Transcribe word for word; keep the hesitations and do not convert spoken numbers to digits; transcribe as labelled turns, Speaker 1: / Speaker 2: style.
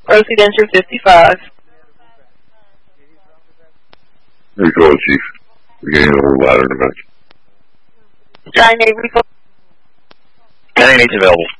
Speaker 1: Residential fifty-five.
Speaker 2: Here you go, Chief. We're getting a little louder in a minute.
Speaker 1: nine eight report.
Speaker 3: ten eight's available.